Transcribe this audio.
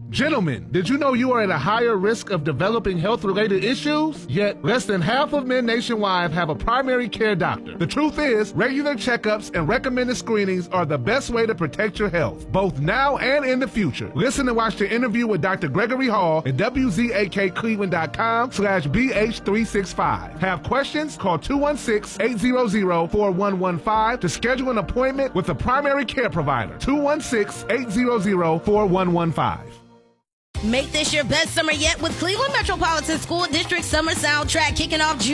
Gentlemen, did you know you are at a higher risk of developing health-related issues? Yet, less than half of men nationwide have a primary care doctor. The truth is, regular checkups and recommended screenings are the best way to protect your health, both now and in the future. Listen and watch the interview with Dr. Gregory Hall at WZAKCleveland.com/BH365. Have questions? Call 216-800-4115 to schedule an appointment with a primary care provider. 216-800-4115. Make this your best summer yet with Cleveland Metropolitan School District Summer Soundtrack kicking off June